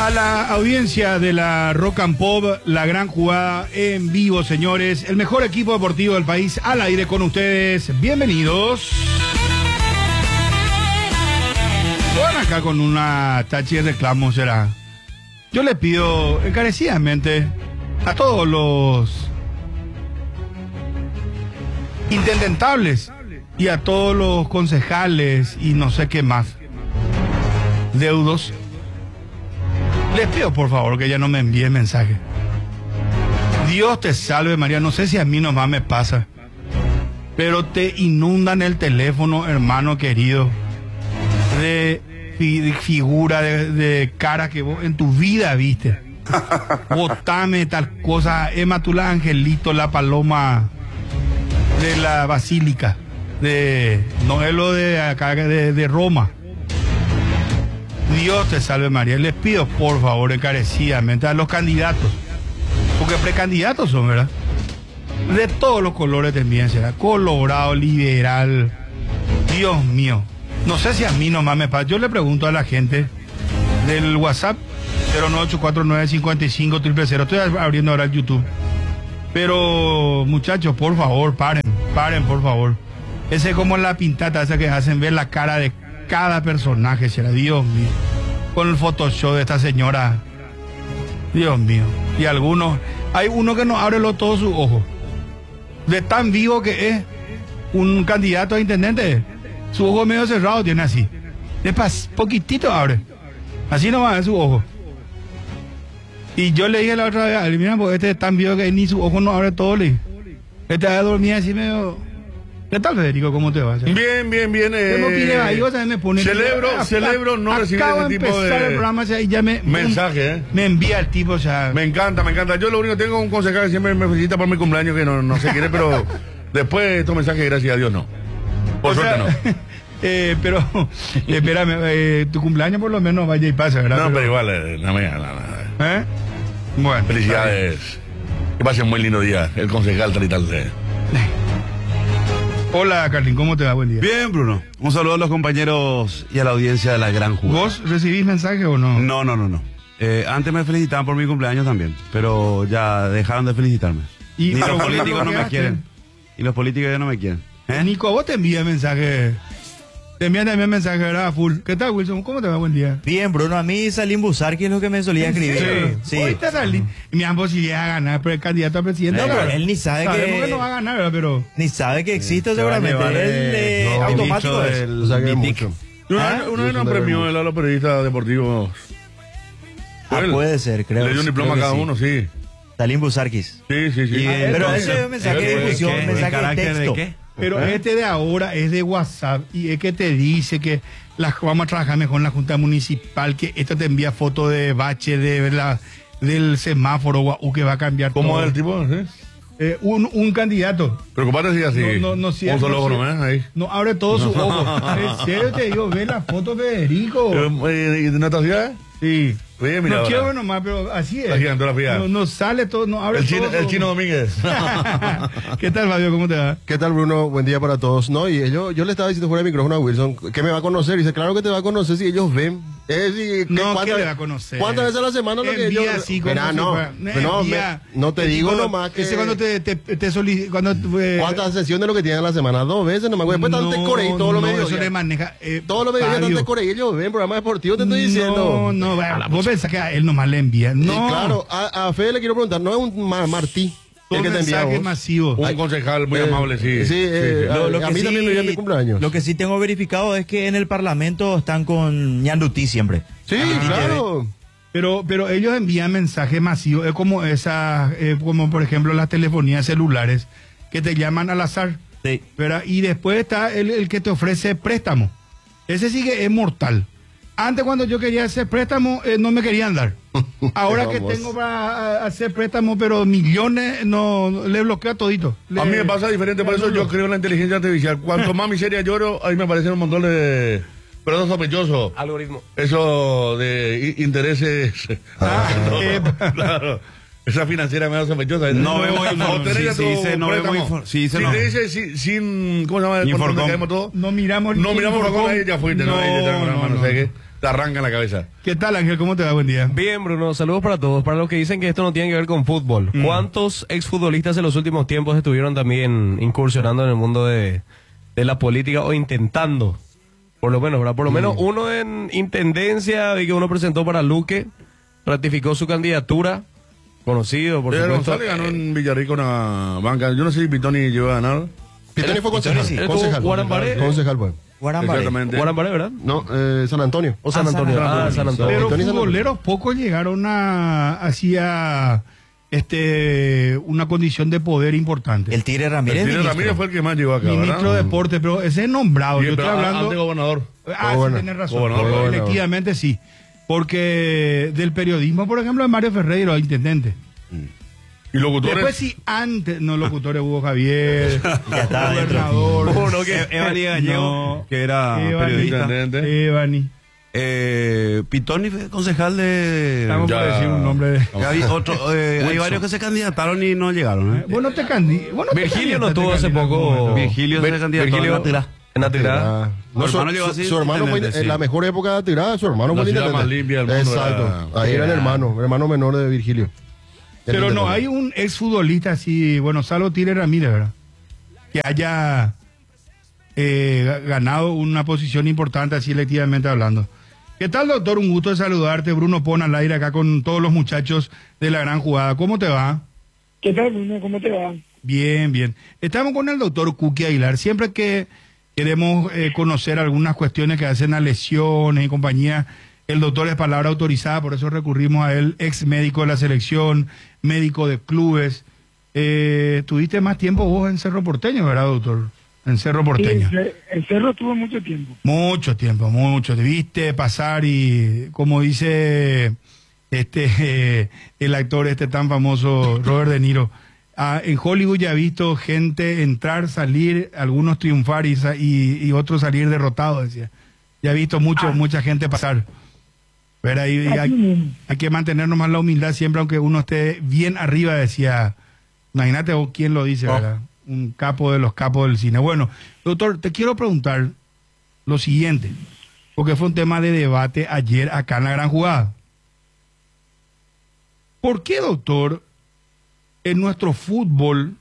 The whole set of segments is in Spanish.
A la audiencia de la Rock and Pop, la gran jugada en vivo, señores. El mejor equipo deportivo del país al aire con ustedes. Bienvenidos. Bueno, acá con una tachi de reclamo será. Yo le pido encarecidamente a todos los intendentables y a todos los concejales y no sé qué más deudos. Les pido por favor que ya no me envíen mensaje. Dios te salve María, no sé si a mí nomás me pasa, pero te inundan el teléfono, hermano querido, de figura, de cara que vos en tu vida viste. Botame tal cosa, Emma tú la angelito, la paloma de la basílica, de Noelo de acá de Roma. Dios te salve María. Les pido por favor encarecidamente a los candidatos, porque precandidatos son, ¿verdad? De todos los colores también será, colorado, liberal. Dios mío, no sé si a mí nomás me pasa. Yo le pregunto a la gente del WhatsApp 09849550000. Estoy abriendo ahora el YouTube. Pero muchachos, por favor, paren por favor. Ese es como la pintata esa que hacen ver la cara de cada personaje, será. Dios mío, con el Photoshop de esta señora, Dios mío. Y algunos, hay uno que no abre todos sus ojos, de tan vivo que es un candidato a intendente. Su ojo medio cerrado tiene así, de poquitito abre, así nomás es su ojo. Y yo le dije la otra vez, mira, porque este es tan vivo que ni su ojo no abre todo, le dije. Este va a dormir así medio. ¿Qué tal, Federico? ¿Cómo te va? Bien. Celebro no recibir ese tipo de el programa, o sea, y ya mensaje. Me envía el tipo, o sea. Me encanta. Yo lo único tengo un concejal que siempre me felicita por mi cumpleaños, que no se quiere, pero después de estos mensajes, gracias a Dios, no. Por suerte no. Pero, espérame, tu cumpleaños por lo menos vaya y pasa, ¿verdad? No, pero igual, ¿Eh? Bueno. Felicidades. Que pasen un muy lindo día, el concejal tal y tal. Hola, Carlín, ¿cómo te va? Buen día. Bien, Bruno. Un saludo a los compañeros y a la audiencia de la gran jugada. ¿Vos recibís mensaje o no? No. Antes me felicitaban por mi cumpleaños también, pero ya dejaron de felicitarme. Ni los políticos no me quieren. Y los políticos ya no me quieren. Nico, vos te envías mensaje. Te envían también mensaje, ¿verdad? Full. ¿Qué tal, Wilson? ¿Cómo te va? Buen día. Bien, Bruno. A mí Salim Busarqui es lo que me solía escribir. Sí. Hoy está Salim. Y me dan posibilidad de ganar por el candidato a presidente. Él ni sabe Sabemos que no va a ganar, ¿verdad? Pero ni sabe que existe seguramente. Él automático es. O sea, que mucho. Una vez nos premió a los periodistas deportivos. Puede ser, creo. Le dio un diploma a cada uno, sí. Salim Busarqui. Sí. Pero ese es un mensaje de difusión, un mensaje de texto. ¿De qué? Pero este de ahora es de WhatsApp y es que te dice que vamos a trabajar mejor en la Junta Municipal, que esto te envía fotos de bache, del semáforo que va a cambiar. ¿Cómo es el tipo? ¿Sí? Un candidato. Preocupate si así. No, un solo ojo nomás ahí. No abre todos sus ojos. En serio te digo, ve la foto, Federico. ¿Y de nuestra ciudad? Sí. Oye, mira, no quiero ver nomás, pero así es. La gigantografía. No sale todo, no abre todo. El chino Domínguez. ¿Qué tal, Fabio? ¿Cómo te va? ¿Qué tal, Bruno? Buen día para todos. No, y yo le estaba diciendo fuera de micrófono a Wilson que me va a conocer. Y dice, claro que te va a conocer si ellos ven. ¿Qué le va a conocer? ¿Cuántas veces a la semana lo que ellos... Así no te digo nomás que... Ese cuando te solicita... ¿Cuántas sesiones lo que tienen a la semana? 2 veces nomás. Después tanto te corre y todos los medios. Eso le maneja... todos los medios tanto te corre y ellos ven programa deportivo, te estoy diciendo. Vos pensás que a él nomás le envía. No. Claro, a Fede le quiero preguntar, ¿no es un Martí? El que te envía masivo. Un concejal muy amable, sí. Lo que a mí también me dio mi cumpleaños. Lo que sí tengo verificado es que en el Parlamento están con Ñandutí siempre. Sí, claro. Pero ellos envían mensajes masivos. Es como como por ejemplo las telefonías celulares que te llaman al azar. Sí. ¿Verdad? Y después está el que te ofrece préstamo. Ese sí que es mortal. Antes cuando yo quería hacer préstamo, no me querían dar. Ahora que tengo para hacer préstamo, pero millones, no le bloqueo todito. A mí me pasa diferente, por eso yo creo en la inteligencia artificial. Cuanto más miseria lloro, ahí me aparecen un montón de... Pero eso es sospechoso. Algoritmo. Eso de intereses. Claro. Esa financiera me da sospechosa. No vemos información. Si te dice sin ¿cómo se llama? Inforcom. No miramos con ahí, ya fuiste. No sé qué. te arranca en la cabeza. ¿Qué tal, Ángel? ¿Cómo te va? Buen día. Bien, Bruno, saludos para todos. Para los que dicen que esto no tiene que ver con fútbol, ¿cuántos exfutbolistas en los últimos tiempos estuvieron también incursionando en el mundo de la política o intentando? Por lo menos, ¿verdad? Por lo menos uno en intendencia, vi que uno presentó para Luque, ratificó su candidatura, conocido, por Pero supuesto. González ganó en Villarrica una banca. Yo no sé si Pitoni llegó a ganar. Pitoni fue concejal. sí. Concejal. Guarambaré. Concejal, pues. Guarambaré. Exactamente. Guarambaré, ¿verdad? No, San Antonio. O San Ah, Antonio. San Antonio. San Antonio. Pero Pitoni San futboleros pocos llegaron hacia una condición de poder importante. El Tigre Ramírez. Tigre ministro. Ramírez fue el que más llegó acá, Ministro de ¿verdad? Deporte, pero ese es nombrado. Sí, Yo pero estoy hablando. antes gobernador. Ah, sí, Bueno. tenés razón. Gobernador, gobernador. Efectivamente, sí. Porque del periodismo, por ejemplo, de Mario Ferreiro, intendente. Y locutores. Después sí, antes, no, locutores Hugo Javier, Ya está gobernador. Uno que- Evani Gallego, No. que era Evani. periodista. Intendente. Evani. Pitoni fue concejal de... Estamos Ya. por decir un nombre de. Hay varios que se candidataron y no llegaron. ¿eh? Bueno, te Virgilio no tuvo hace poco. Virgilio se candidató Virgilio a Natirá. en Natirá. No, Su hermano llegó así, su hermano fue intendente, en sí. la mejor época de tirada, su hermano La fue el ciudad intendente. más limpia del mundo Exacto. era- Ahí era el hermano menor de Virgilio. El Pero no, intendente. hay un exfutbolista así, bueno, salvo Tigre Ramírez, ¿verdad? Que haya ganado una posición importante, así electivamente hablando. ¿Qué tal, doctor? Un gusto de saludarte. Bruno Pon al aire acá con todos los muchachos de la gran jugada. ¿Cómo te va? ¿Qué tal, Bruno? ¿Cómo te va? Bien, bien. Estamos con el doctor Kuki Aguilar. Siempre que queremos conocer algunas cuestiones que hacen a lesiones y compañía, el doctor es palabra autorizada, por eso recurrimos a él, ex médico de la selección, médico de clubes. Tuviste más tiempo vos en Cerro Porteño, ¿verdad, doctor? En Cerro Porteño. Sí, el Cerro tuvo mucho tiempo. Mucho tiempo, mucho. Te viste pasar y, como dice el actor tan famoso, Robert De Niro, en Hollywood ya he visto gente entrar, salir, algunos triunfar y otros salir derrotados, decía. Ya he visto mucha gente pasar. Pero ahí Así mismo. hay que mantenernos más la humildad siempre, aunque uno esté bien arriba, decía. Imagínate vos quién lo dice, ¿verdad? Un capo de los capos del cine. Bueno, doctor, te quiero preguntar lo siguiente, porque fue un tema de debate ayer acá en la gran jugada. ¿Por qué, doctor, en nuestro fútbol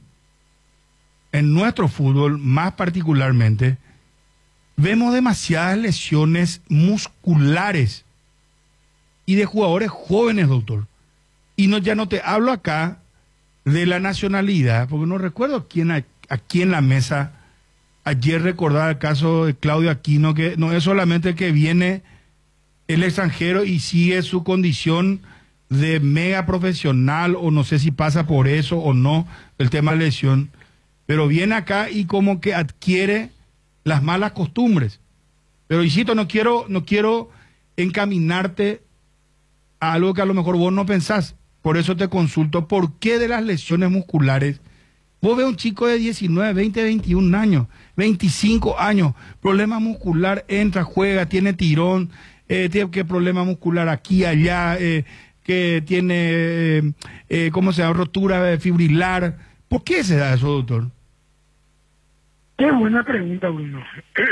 más particularmente, vemos demasiadas lesiones musculares y de jugadores jóvenes, doctor? Y ya no te hablo acá de la nacionalidad, porque no recuerdo aquí en la mesa ayer recordaba el caso de Claudio Aquino, que no es solamente que viene el extranjero y sigue su condición de mega profesional, o no sé si pasa por eso o no, el tema de lesión, pero viene acá y como que adquiere las malas costumbres. Pero, Isito, no quiero encaminarte a algo que a lo mejor vos no pensás. Por eso te consulto, ¿por qué de las lesiones musculares? Vos ves un chico de 19, 20, 21 años, 25 años, problema muscular, entra, juega, tiene tirón, tiene que problema muscular aquí, allá, que tiene, ¿cómo se llama?, rotura fibrilar. ¿Por qué se da eso, doctor? Qué buena pregunta, Bruno.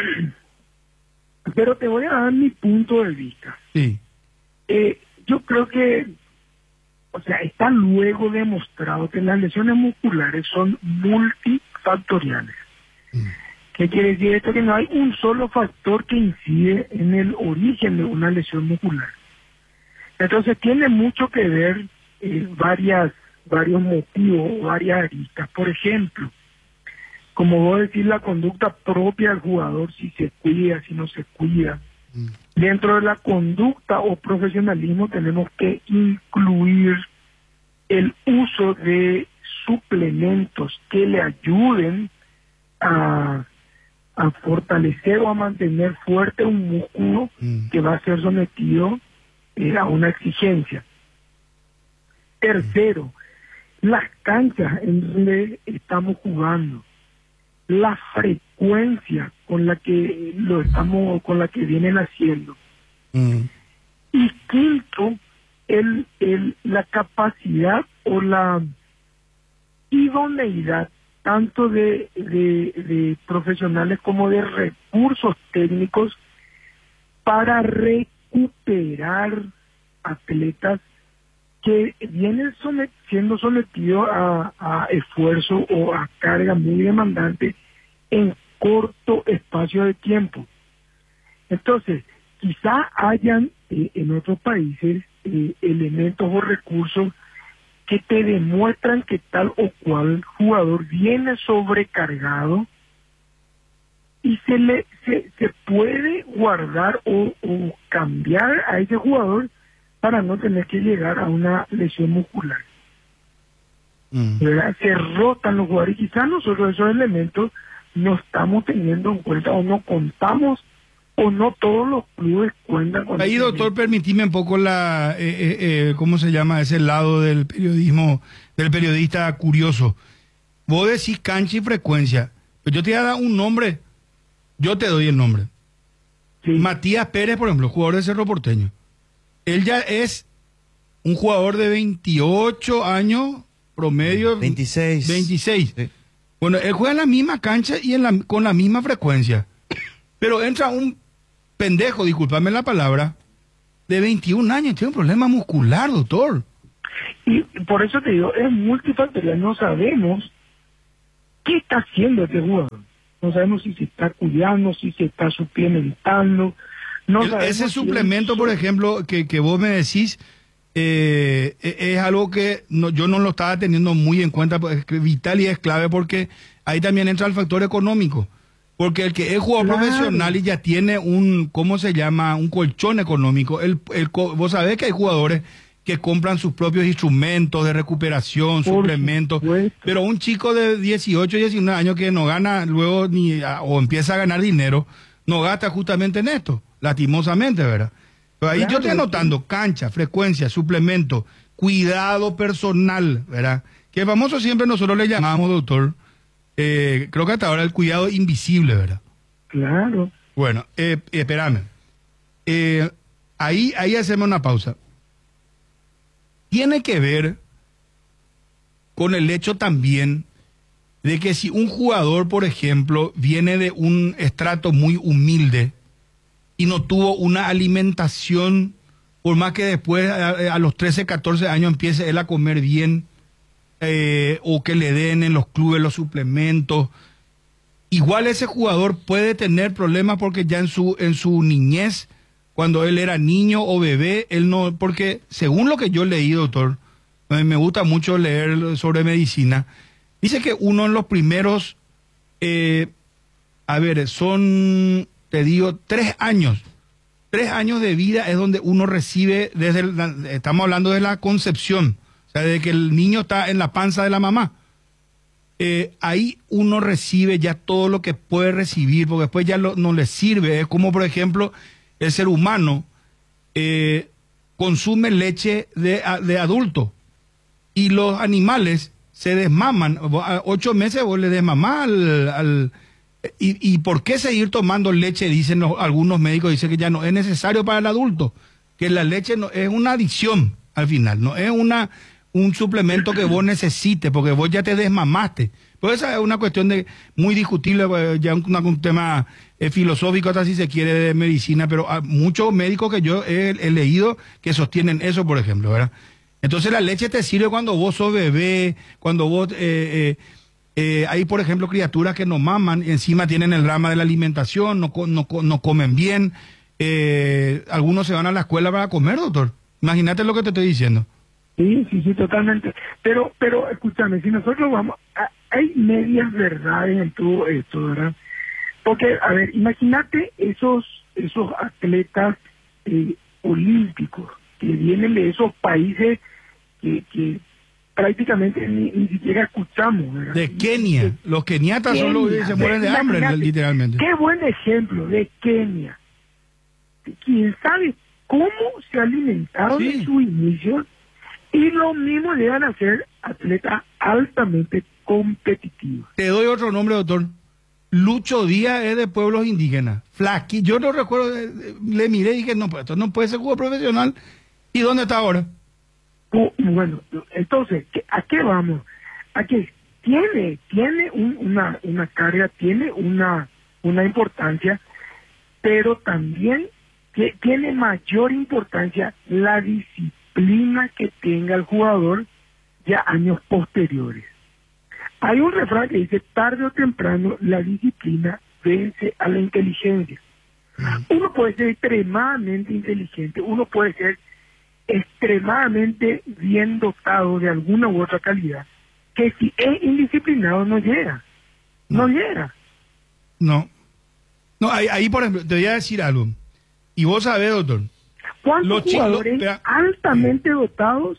Pero te voy a dar mi punto de vista. Sí. Yo creo que, o sea, está luego demostrado que las lesiones musculares son multifactoriales. ¿Qué quiere decir esto? Que no hay un solo factor que incide en el origen de una lesión muscular. Entonces tiene mucho que ver varios motivos, varias aristas. Por ejemplo, como vos decís, la conducta propia del jugador, si se cuida, si no se cuida. Dentro de la conducta o profesionalismo tenemos que incluir el uso de suplementos que le ayuden a fortalecer o a mantener fuerte un músculo que va a ser sometido a una exigencia. Tercero, las canchas en donde estamos jugando, la frecuencia con la que con la que vienen haciendo. Y quinto, la capacidad o la idoneidad tanto de profesionales como de recursos técnicos para recuperar atletas que vienen siendo sometidos a esfuerzo o a carga muy demandante en corto espacio de tiempo. Entonces, quizá hayan en otros países elementos o recursos que te demuestran que tal o cual jugador viene sobrecargado y se puede guardar o cambiar a ese jugador para no tener que llegar a una lesión muscular. ¿Verdad? Se rotan los jugadores y quizás nosotros esos elementos no estamos teniendo en cuenta o no contamos o no todos los clubes cuentan con ahí, doctor, permitime un poco ¿cómo se llama? Ese lado del periodismo, del periodista curioso. Vos decís cancha y frecuencia, pero yo te voy a dar un nombre, yo te doy el nombre. Sí. Matías Pérez, por ejemplo, jugador de Cerro Porteño. Él ya es un jugador de 28 años, promedio. 26. 26. Sí. Bueno, él juega en la misma cancha y con la misma frecuencia. Pero entra un pendejo, discúlpame la palabra, de 21 años, tiene un problema muscular, doctor. Y por eso te digo, es multifactorial, no sabemos qué está haciendo este jugador. No sabemos si se está cuidando, si se está suplementando. No sabemos ese si suplemento, por ejemplo, que vos me decís, es algo que yo no lo estaba teniendo muy en cuenta, porque es vital y es clave, porque ahí también entra el factor económico. Porque el que es jugador profesional y ya tiene ¿cómo se llama? Un colchón económico. Vos sabés que hay jugadores que compran sus propios instrumentos de recuperación, suplementos. Pero un chico de 18, 19 años que no gana luego o empieza a ganar dinero, no gasta justamente en esto, lastimosamente, ¿verdad? Pero ahí yo estoy anotando cancha, frecuencia, suplemento, cuidado personal, ¿verdad? Que famoso siempre nosotros le llamamos, doctor, creo que hasta ahora el cuidado invisible, ¿verdad? Claro. Bueno, espérame. Ahí hacemos una pausa. Tiene que ver con el hecho también de que si un jugador, por ejemplo, viene de un estrato muy humilde y no tuvo una alimentación, por más que después a los 13, 14 años empiece él a comer bien, o que le den en los clubes los suplementos, igual ese jugador puede tener problemas porque ya en su niñez, cuando él era niño o bebé, él no, porque según lo que yo leí, doctor, me gusta mucho leer sobre medicina, dice que uno en los primeros, son, te digo, 3 años. 3 años de vida es donde uno recibe, estamos hablando de la concepción, o sea, desde que el niño está en la panza de la mamá. Ahí uno recibe ya todo lo que puede recibir, porque después ya no le sirve. Es como, por ejemplo, el ser humano consume leche de adulto y los animales se desmaman. A 8 meses vos le desmamás ¿Y por qué seguir tomando leche? Dicen algunos médicos, dicen que ya no es necesario para el adulto, que la leche no es una adicción al final, no es un suplemento que vos necesites, porque vos ya te desmamaste. Pues esa es una cuestión muy discutible, ya un tema filosófico, hasta si se quiere, de medicina, pero hay muchos médicos que yo he leído que sostienen eso, por ejemplo, ¿verdad? Entonces la leche te sirve cuando vos sos bebé, cuando vos... hay, por ejemplo, criaturas que no maman, encima tienen el drama de la alimentación, no comen bien. Algunos se van a la escuela para comer, doctor. Imagínate lo que te estoy diciendo. Sí, totalmente. Pero escúchame, si nosotros hay medias verdades en todo esto, ¿verdad? Porque, a ver, imagínate esos atletas olímpicos que vienen de esos países que prácticamente ni siquiera escuchamos, ¿verdad? De Kenia. Los keniatas son los que se mueren de hambre, literalmente. Qué buen ejemplo de Kenia. ¿Quién sabe cómo se ha alimentado en su inicio? Y lo mismo llegan a ser atletas altamente competitivos. Te doy otro nombre, doctor. Lucho Díaz es de pueblos indígenas. Flaqui. Yo no recuerdo, le miré y dije, no, pues esto no puede ser jugador profesional. ¿Y dónde está ahora? Bueno, entonces, ¿a qué vamos? A que tiene una carga, tiene una importancia, pero también que tiene mayor importancia la disciplina que tenga el jugador ya años posteriores. Hay un refrán que dice, tarde o temprano la disciplina vence a la inteligencia. Uno puede ser extremadamente inteligente, uno puede ser extremadamente bien dotado de alguna u otra calidad, que si es indisciplinado no llega. No llega. No, ahí por ejemplo, te voy a decir algo. Y vos sabés, doctor. ¿Cuántos jugadores altamente dotados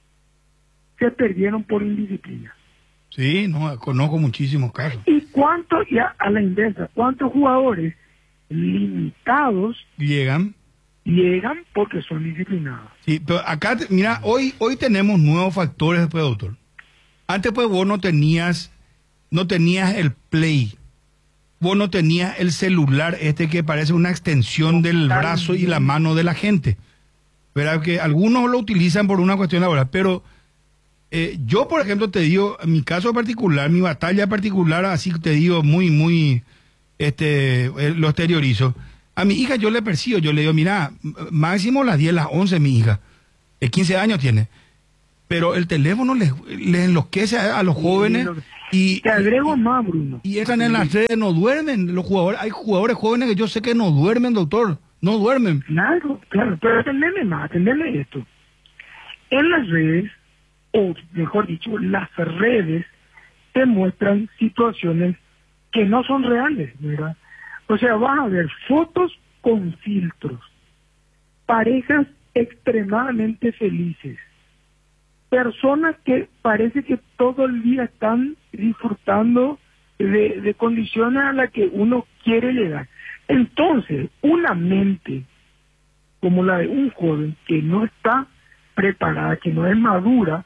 se perdieron por indisciplina? Sí, no, conozco muchísimos casos. ¿Y cuántos, ya a la inversa, cuántos jugadores limitados llegan porque son disciplinados? Sí, pero acá, mira, hoy tenemos nuevos factores después, doctor. Antes pues vos no tenías el Play, vos no tenías el celular que parece una extensión del brazo y la mano de la gente. ¿Verdad? Que algunos lo utilizan por una cuestión laboral, pero yo, por ejemplo, te digo, en mi caso particular, mi batalla particular, así te digo, muy, lo exteriorizo. A mi hija yo le persigo, yo le digo, mira, máximo las 10, las 11 mi hija, 15 años tiene, pero el teléfono les enloquece a los jóvenes. Y te agrego más, Bruno. Y entran en las redes, no duermen los jugadores. Hay jugadores jóvenes que yo sé que no duermen, doctor, no duermen. Claro, pero atendeme esto. En las redes, o mejor dicho, las redes te muestran situaciones que no son reales, ¿verdad? O sea, vas a ver fotos con filtros, parejas extremadamente felices, personas que parece que todo el día están disfrutando de condiciones a las que uno quiere llegar. Entonces, una mente como la de un joven que no está preparada, que no es madura,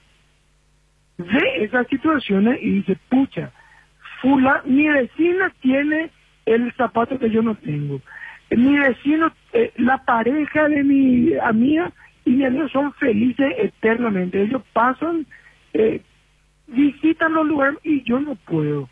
ve esas situaciones y dice, pucha, mi vecina tiene el zapato que yo no tengo. Mi vecino, la pareja de mi amiga y mi amigo son felices eternamente. Ellos pasan, visitan los lugares y yo no puedo.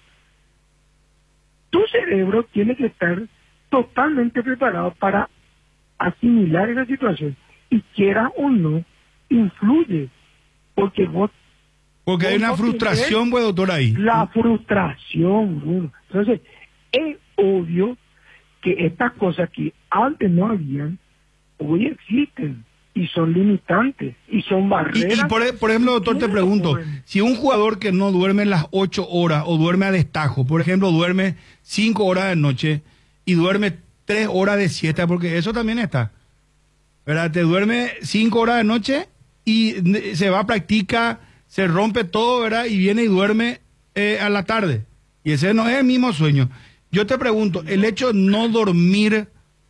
Tu cerebro tiene que estar totalmente preparado para asimilar esa situación. Y quiera o no, influye. Porque hay una frustración, pues, doctor, ahí. La frustración, bueno. Entonces, es obvio que estas cosas que antes no habían, hoy existen. Y son limitantes, y son barreras. Y por ejemplo, doctor, te pregunto, si un jugador que no duerme las 8 horas o duerme a destajo, por ejemplo, duerme 5 horas de noche y duerme 3 horas de siesta, porque eso también está, ¿verdad? Te duerme 5 horas de noche y se va a practicar, se rompe todo, ¿verdad? Y viene y duerme a la tarde. Y ese no es el mismo sueño. Yo te pregunto, el hecho de no dormir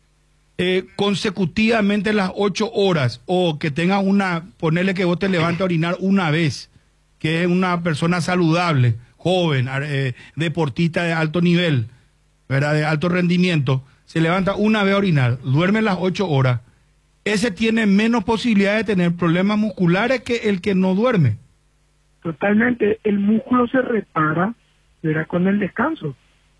consecutivamente las 8 horas, o que tengas ponerle que vos te levantes a orinar una vez, que es una persona saludable, joven, deportista de alto nivel, ¿verdad? De alto rendimiento, se levanta una vez a orinar, duerme las 8 horas, ese tiene menos posibilidades de tener problemas musculares que el que no duerme. Totalmente, el músculo se repara, ¿verdad? Con el descanso.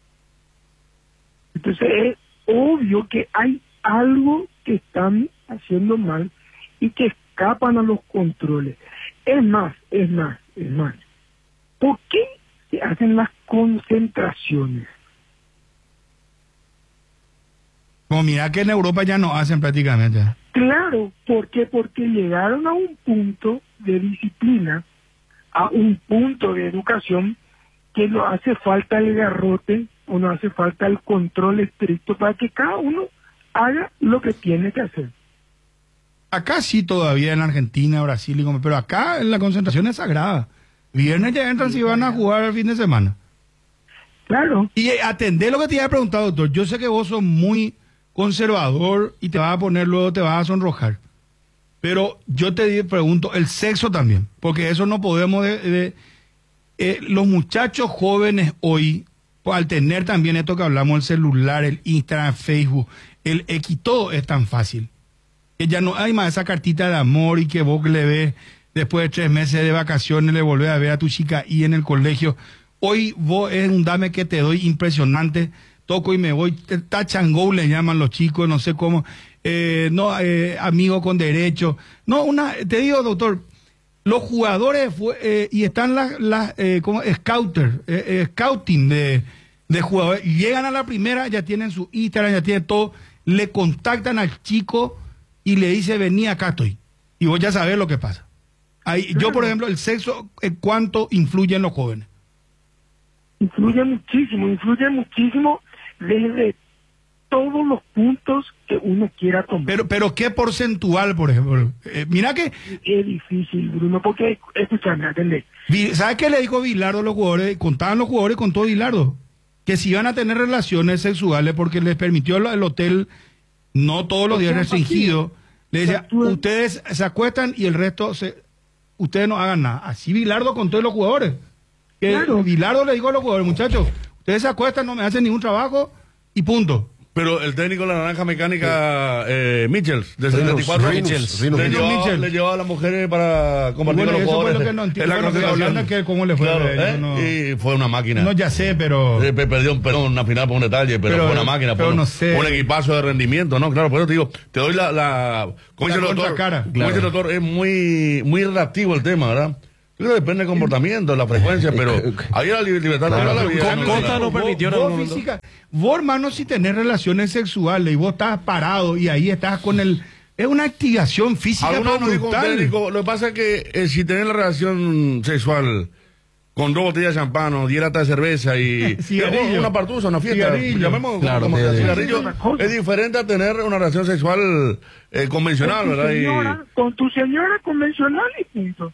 Entonces es obvio que hay algo que están haciendo mal y que escapan a los controles. Es más. ¿Por qué se hacen las concentraciones? Como mira que en Europa ya no hacen prácticamente. Claro, ¿por qué? Porque llegaron a un punto de disciplina, a un punto de educación, que no hace falta el garrote o no hace falta el control estricto para que cada uno haga lo que tiene que hacer. Acá sí todavía en Argentina, Brasil, pero acá la concentración es sagrada. Viernes ya entran si van a jugar el fin de semana. Claro. Y atendé lo que te había preguntado, doctor. Yo sé que vos sos muy conservador y te vas a poner luego, te vas a sonrojar. Pero yo te pregunto, el sexo también, porque eso no podemos... los muchachos jóvenes hoy, al tener también esto que hablamos, el celular, el Instagram, Facebook, el X, todo es tan fácil. Que ya no hay más esa cartita de amor y que vos le ves después de 3 meses de vacaciones, le volvés a ver a tu chica y en el colegio. Hoy vos es un dame que te doy impresionante, toco y me voy, touch and go le llaman los chicos, no sé cómo. amigo con derecho. No, te digo, doctor, los jugadores y están como scouting de jugadores, llegan a la primera, ya tienen su Instagram, ya tienen todo, le contactan al chico y le dice, vení, acá estoy. Y vos ya sabés lo que pasa. Ahí, yo, por ejemplo, el sexo, ¿cuánto influye en los jóvenes? Influye muchísimo desde todos los puntos que uno quiera tomar. Pero ¿qué porcentual, por ejemplo? Mira que... Es difícil, Bruno, porque, escúchame, atendé. ¿Sabes qué le dijo Bilardo a los jugadores? Contaban los jugadores con todo Bilardo. Que si iban a tener relaciones sexuales porque les permitió el hotel, no todos los días restringido, le decía, ustedes se acuestan y el resto, ustedes no hagan nada. Así Bilardo contó a los jugadores. Que Claro. Bilardo le dijo a los jugadores, muchachos, ustedes se acuestan, no me hacen ningún trabajo y punto. Pero el técnico de la naranja mecánica, Michels, de 74 Rinus. le llevaba a las mujeres para compartir Bueno, con los eso fue jugadores. lo que no Es entiendo. la Bueno, pero hablando concentración. que cómo le fue. Claro, Yo no- y fue una máquina. No, ya sé, pero... Perdió una final por un detalle, pero fue una máquina. pero fue no sé. un equipazo de rendimiento, ¿no? Claro, por eso te digo, te doy como La dice el doctor, contracara. como dice el doctor, es muy relativo el tema, ¿verdad? Yo creo que depende del comportamiento, la frecuencia, pero ahí la libertad no la vida. Costa no permitió en algún momento. Vos, hermano, si tenés relaciones sexuales y vos estás parado y ahí estás con el... Es una activación física Algunos nos dijo un brutal. técnico, lo que pasa es que si tenés la relación sexual con 2 botellas de champán o 10 latas de cerveza y Cigarrillo. una partusa, una fiesta, Cigarrillo. llamemos Claro, como sí. cigarrillo, Una cosa. es diferente a tener una relación sexual convencional, ¿verdad? Con tu señora convencional y punto.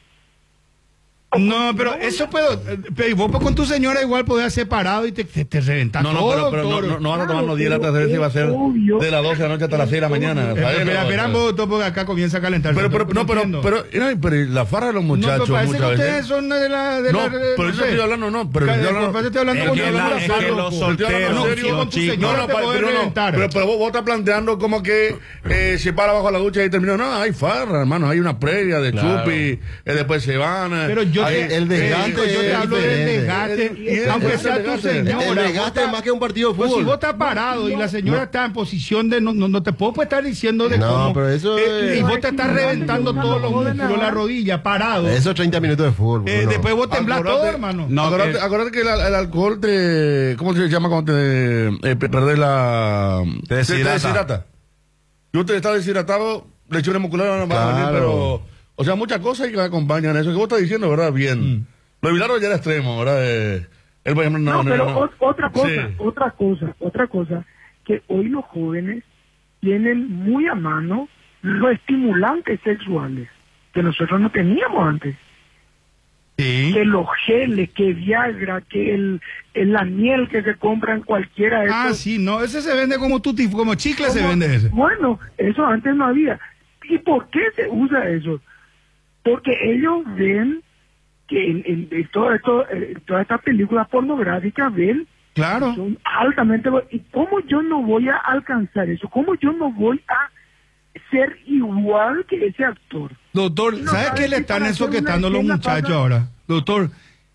No, pero eso puedo... Pero vos con tu señora igual podés separado y te reventas No, todo, pero doctor. no vas a tomar los 10 Claro, latas de cerveza y va a ser obvio. de las 12 de la noche hasta las 6 de la mañana. Espera, vos, doctor, porque acá comienza a calentarse. Pero la farra de los muchachos parece que muchas ustedes veces. son de la... No, pero yo estoy hablando, no, pero estoy hablando. Estoy hablando Es con que la- es que serio, los po. Estoy hablando solteros, serio, con tu chicos. señora te podés reventar. pero vos estás planteando como que se para bajo la ducha y terminó. No, hay farra, hermano, hay una previa de Claro. chupi, después se van. Pero yo hay- el desgaste yo te es hablo del diferente. desgaste, aunque sea tu señora. El desgaste es más que un partido de Pues si fútbol. vos estás parado y la señora está en posición de... No te puedo estar diciendo de No, cómo... pero eso es- Y vos te estás reventando todos los músculos de la rodilla, parado. Esos 30 minutos de fútbol. Bruno. Después vos temblás Acordate- todo, hermano. No, Acordate que el alcohol te... ¿Cómo se llama cuando te perdés la... Te deshidrata. deshidrata. Si usted está deshidratado, lesiones musculares no van a venir, Claro. pero... O sea, muchas cosas que acompañan eso. Que vos estás diciendo, ¿verdad? Bien. Lo de Bilardo ya era extremo, ¿verdad? Él, por ejemplo, No, pero no. otra Sí. cosa, que hoy los jóvenes tienen muy a mano los estimulantes sexuales que nosotros no teníamos antes. Sí. Que los geles, que Viagra, que la miel que se compra en cualquiera de Ah, estos. sí, no, ese se vende como tutti, como chicle se vende ese. Bueno, eso antes no había. ¿Y por qué se usa eso? Porque ellos ven que en todas estas películas pornográficas ven Claro. son altamente... ¿Y cómo yo no voy a alcanzar eso? ¿Cómo yo no voy a ser igual que ese actor? Doctor, No, ¿sabe ¿sabes qué le qué? están Para ensoquetando hacer los una muchachos escena ahora? Doctor,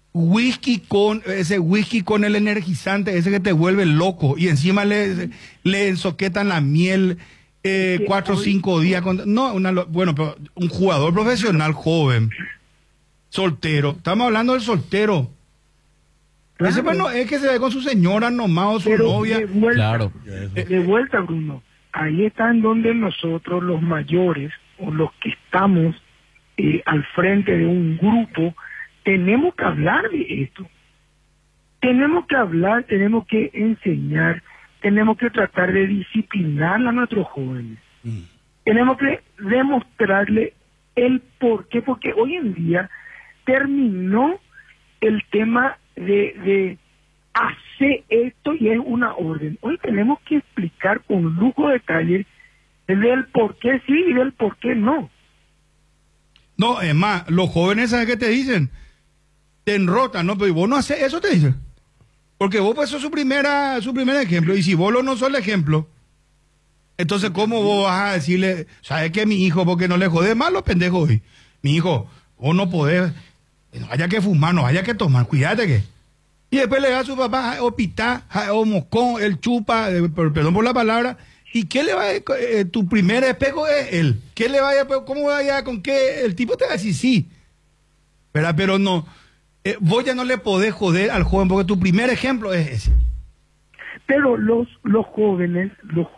ese whisky con el energizante, ese que te vuelve loco, y encima le ensoquetan la miel 4 o 5 días. Bueno, pero un jugador profesional joven, soltero, estamos hablando del soltero. Claro. Ese pues no es que se ve con su señora nomás o su Pero novia. Claro. de vuelta, Bruno, ahí está en donde nosotros, los mayores, o los que estamos al frente de un grupo, tenemos que hablar de esto. Tenemos que hablar, tenemos que enseñar, tenemos que tratar de disciplinar a nuestros jóvenes. Tenemos que demostrarle el por qué, porque hoy en día terminó el tema de hacer esto y es una orden. Hoy tenemos que explicar con lujo de detalle del por qué sí y del por qué no. No, es más, los jóvenes, ¿sabes qué te dicen? Te enrotan, ¿no? Pero vos no haces eso, te dicen. Porque vos pues sos su primer ejemplo. Y si vos no sos el ejemplo, entonces ¿cómo vos vas a decirle, sabes que mi hijo, porque no le jodés más los pendejos hoy? Mi hijo, vos no podés, no haya que fumar, no haya que tomar, cuídate que. Y después le da a su papá, o pitá, o moscón, el chupa, perdón por la palabra, ¿Y qué le va a tu primer espejo es él? ¿Qué le vaya, cómo vaya, con qué? El tipo te va a decir sí, ¿verdad? Pero no, vos ya no le podés joder al joven porque tu primer ejemplo es ese. Pero los jóvenes,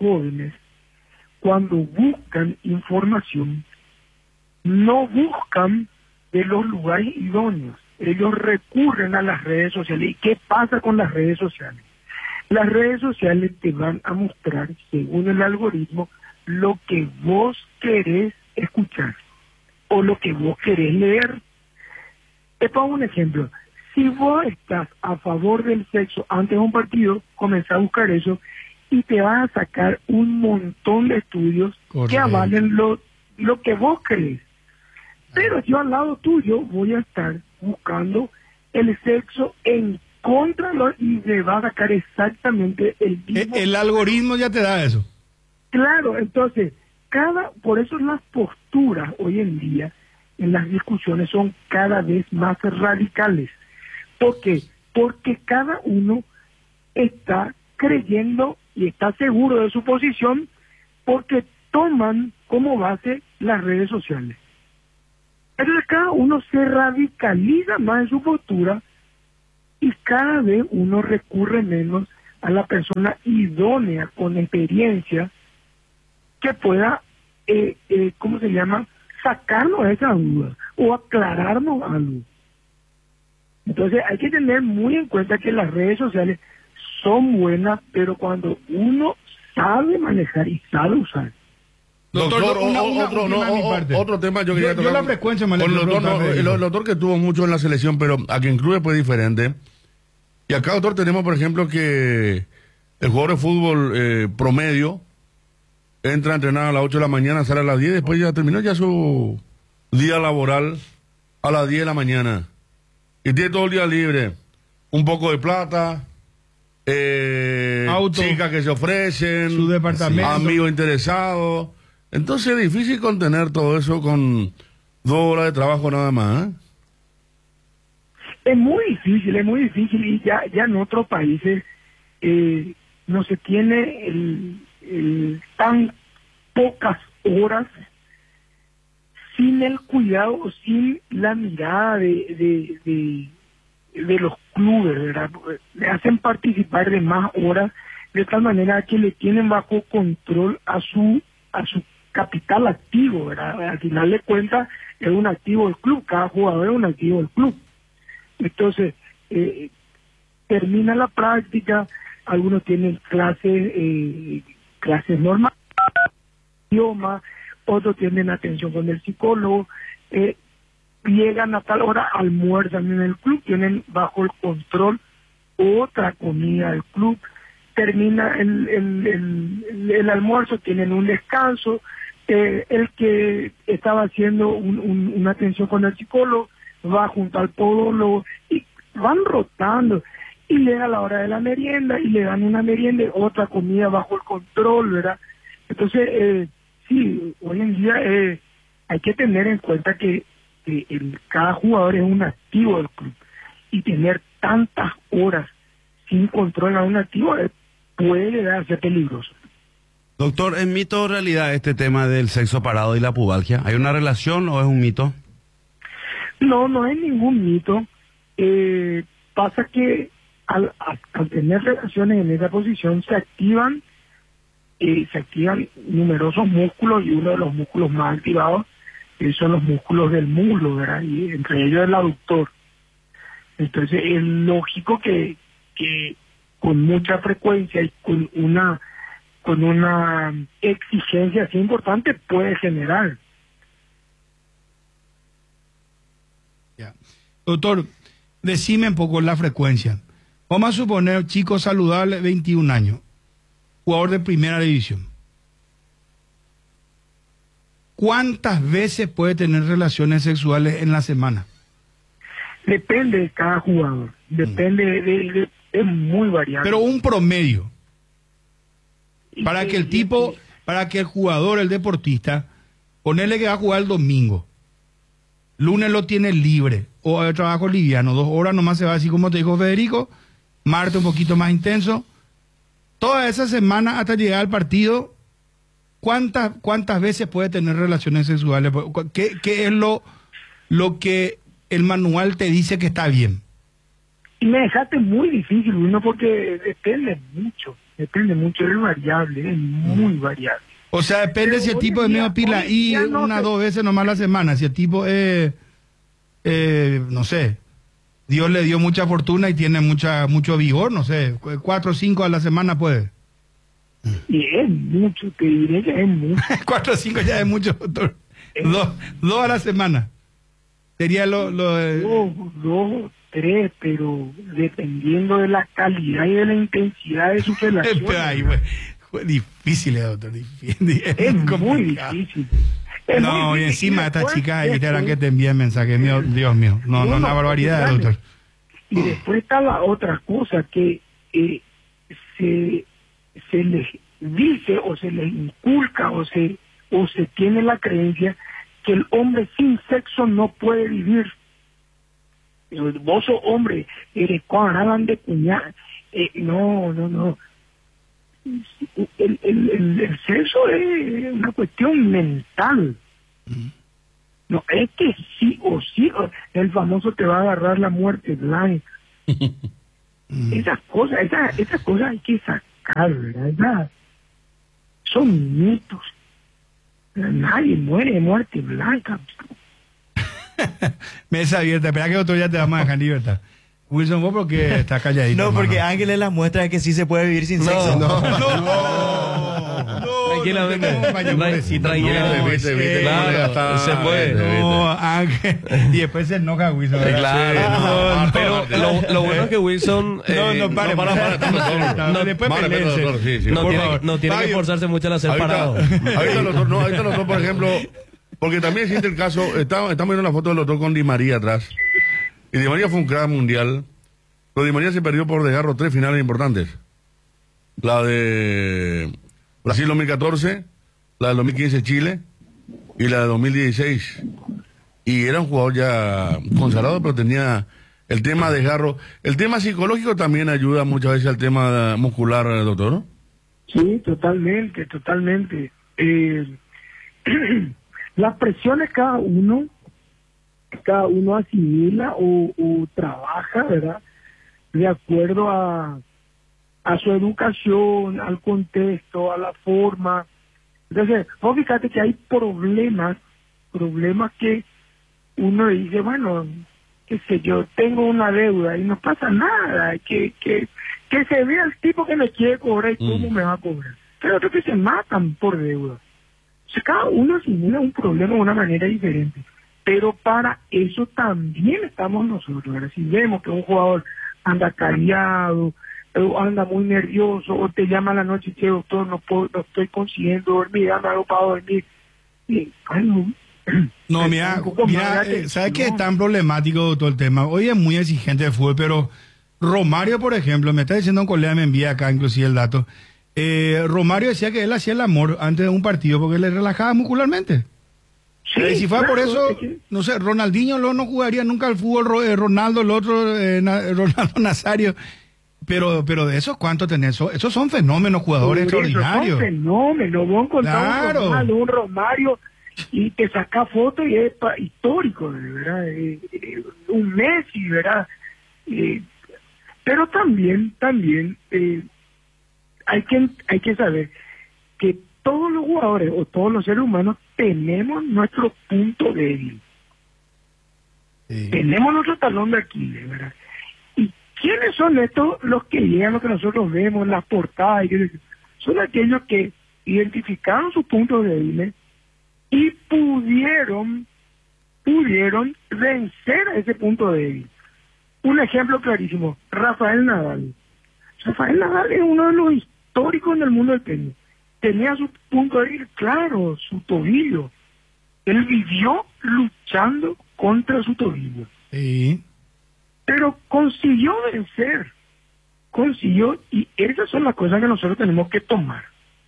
cuando buscan información, no buscan de los lugares idóneos. Ellos recurren a las redes sociales. ¿Y qué pasa con las redes sociales? Las redes sociales te van a mostrar, según el algoritmo, lo que vos querés escuchar o lo que vos querés leer. Te pongo un ejemplo. Si vos estás a favor del sexo antes de un partido, comenzá a buscar eso y te vas a sacar un montón de estudios que avalen lo que vos crees. Pero yo al lado tuyo voy a estar buscando el sexo en contra y me va a sacar exactamente el mismo. El algoritmo ya te da eso. Claro, entonces, por eso las posturas hoy en día en las discusiones son cada vez más radicales. ¿Por qué? Porque cada uno está creyendo y está seguro de su posición porque toman como base las redes sociales. Entonces cada uno se radicaliza más en su postura y cada vez uno recurre menos a la persona idónea, con experiencia, que pueda, ¿cómo se llama?, sacarnos esas dudas o aclararnos algo. Entonces hay que tener muy en cuenta que las redes sociales son buenas, pero cuando uno sabe manejar y sabe usar. Doctor, otro tema yo quería tocar. Yo la frecuencia me con el doctor que tuvo mucho en la selección, pero aquí en clubes pues diferente. Y acá, doctor, tenemos, por ejemplo, que el jugador de fútbol promedio entra a entrenar a las 8 de la mañana, sale a las 10, después ya terminó ya su día laboral a las 10 de la mañana. Y tiene todo el día libre. Un poco de plata, auto, chicas que se ofrecen, su departamento, amigos interesados. Entonces es difícil contener todo eso con 2 horas de trabajo nada más, ¿eh? Es muy difícil y ya en otros países no se tiene tan pocas horas sin el cuidado o sin la mirada de los clubes, ¿verdad? Le hacen participar de más horas de tal manera que le tienen bajo control a su capital activo, ¿verdad? Al final de cuentas es un activo del club, cada jugador es un activo del club. Entonces, termina la práctica, algunos tienen clases normales, idioma, otros tienen atención con el psicólogo, llegan a tal hora, almuerzan en el club, tienen bajo el control otra comida del club, termina el almuerzo, tienen un descanso, el que estaba haciendo una atención con el psicólogo va junto al podólogo y van rotando y llega la hora de la merienda y le dan una merienda, otra comida bajo el control, ¿verdad? Entonces, sí, hoy en día hay que tener en cuenta que cada jugador es un activo del club y tener tantas horas sin control a un activo puede darse peligroso. Doctor, ¿es mito o realidad este tema del sexo parado y la pubalgia? ¿Hay una relación o es un mito? No es ningún mito. Pasa que al tener relaciones en esa posición se activan numerosos músculos y uno de los músculos más activados son los músculos del muslo, ¿verdad? Y entre ellos el aductor. Entonces es lógico que con mucha frecuencia y con una exigencia así importante puede generar. Ya. Doctor, decime un poco la frecuencia. Vamos a suponer chico saludable, 21 años, jugador de primera división. ¿Cuántas veces puede tener relaciones sexuales en la semana? Depende de cada jugador, depende es muy variable. Pero un promedio. Para que el jugador, el deportista, ponerle que va a jugar el domingo, lunes lo tiene libre, o hay trabajo liviano, 2 horas nomás se va así como te dijo Federico, martes un poquito más intenso, toda esa semana hasta llegar al partido ¿cuántas veces puede tener relaciones sexuales? ¿Qué es lo que el manual te dice que está bien? Y me dejaste muy difícil, Bruno, porque depende mucho, es variable, es muy variable. O sea, depende Pero si el hoy tipo en es día- medio pila hoy en y día no una se- 2 veces nomás a la semana. Si el tipo es, no sé, Dios le dio mucha fortuna y tiene mucho vigor, no sé, 4 o 5 a la semana puede. Y es mucho, te diré que es mucho. 4 o 5 ya es mucho, doctor. 2 a la semana. Sería lo Dos, tres, pero dependiendo de la calidad y de la intensidad de su relación. Pero ahí, fue difícil, doctor. Difícil. Es muy complicado. difícil. No, y encima estas chicas de Instagram que te envían mensajes, Dios mío. No, una barbaridad, claro. doctor. Y después está la otra cosa que se les dice o se les inculca o se tiene la creencia que el hombre sin sexo no puede vivir. Vos sos hombre, cuando hablan de cuñar, no. El sexo es una cuestión mental. No, es que sí o sí, el famoso te va a agarrar la muerte blanca. Esas cosas hay que sacar, ¿verdad? Son mitos. Nadie muere de muerte blanca. Mesa abierta, espera que otro día te vamos a dejar en libertad. Wilson, vos porque estás calladito. No, porque hermano. Ángel es la muestra de que sí se puede vivir sin sexo. Tranquilamente. Tranquilamente, viste, Claro, se puede. No, Ángel. Y después se enoja Wilson. ¿verdad? Claro. No, Pero lo bueno es que Wilson para. Después Vale, peleense. doctor, sí, no por tiene, favor. no tiene que Fabio. esforzarse mucho al hacer parado. Ahorita los dos, por ejemplo, porque también existe el caso, estamos viendo la foto del doctor con Di María atrás, y Di María fue un crack mundial, pero Di María se perdió por dejarlo 3 finales importantes. La de Brasil 2014, la del 2015 Chile, y la de 2016. Y era un jugador ya consagrado, pero tenía el tema de jarro. El tema psicológico también ayuda muchas veces al tema muscular, doctor, ¿no? Sí, totalmente. Las presiones cada uno asimila o trabaja, ¿verdad? De acuerdo a su educación, al contexto, a la forma. Entonces, vos fíjate que hay problemas que uno dice, bueno, qué sé yo, tengo una deuda y no pasa nada, que se vea el tipo que me quiere cobrar y cómo me va a cobrar. Pero otros que se matan por deuda. O sea, cada uno asimila un problema de una manera diferente. Pero para eso también estamos nosotros. ¿Verdad? Si vemos que un jugador anda callado, o anda muy nervioso, o te llama a la noche y dice, doctor, no estoy consiguiendo dormir, dame algo para dormir. Y, bueno, No, mira, ¿sabes qué es tan problemático, doctor, el tema? Hoy es muy exigente el fútbol, pero Romario, por ejemplo, me está diciendo un colega, me envía acá inclusive el dato, Romario decía que él hacía el amor antes de un partido porque le relajaba muscularmente. sí, Si fuera por claro, eso, es que- no sé, Ronaldinho no jugaría nunca al fútbol, Ronaldo, el otro, Ronaldo Nazario. Pero de esos, ¿cuántos tenés? Esos son fenómenos, jugadores Por eso, extraordinarios. son fenómenos. Vos encontrás Claro. un Ronaldo, un Romario y te saca fotos y es histórico, ¿verdad? Un Messi, ¿verdad? Pero también hay que saber que todos los jugadores o todos los seres humanos tenemos nuestro punto débil. Sí. Tenemos nuestro talón de Aquiles, ¿verdad? ¿Y quiénes son estos los que llegan, lo que nosotros vemos en las portadas? Son aquellos que identificaron sus puntos débiles y pudieron vencer a ese punto débil. Un ejemplo clarísimo, Rafael Nadal. Rafael Nadal es uno de los históricos en el mundo del tenis. Tenía su punto débil, claro, su tobillo. Él vivió luchando contra su tobillo. Sí. Pero consiguió vencer. Y esas son las cosas que nosotros tenemos que tomar.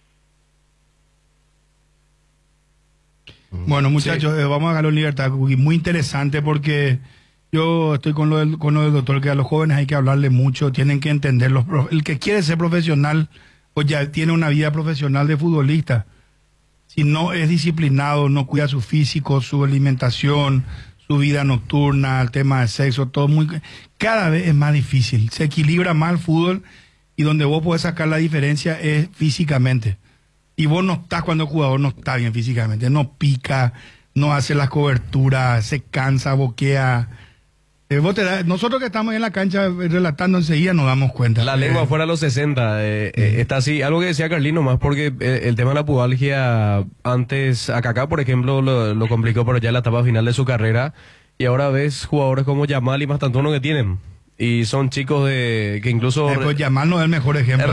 Bueno, muchachos, vamos a dejarlo en libertad. Muy interesante porque yo estoy con lo del doctor, que a los jóvenes hay que hablarle mucho, tienen que entenderlo. El que quiere ser profesional, pues ya tiene una vida profesional de futbolista. si no es disciplinado, no cuida su físico, su alimentación, su vida nocturna, el tema de sexo, todo cada vez es más difícil. Se equilibra más el fútbol y donde vos podés sacar la diferencia es físicamente. Y vos no estás cuando el jugador no está bien físicamente, no pica, no hace las coberturas, se cansa, boquea. Nosotros que estamos en la cancha relatando enseguida nos damos cuenta. La lengua fuera a los 60, está así. Algo que decía Carlino más porque el tema de la pubalgia antes, a Kaká por ejemplo lo complicó, pero ya en la etapa final de su carrera, y ahora ves jugadores como Yamal y Mastantuono que tienen. Y son chicos que incluso... pues Yamal no es el mejor ejemplo.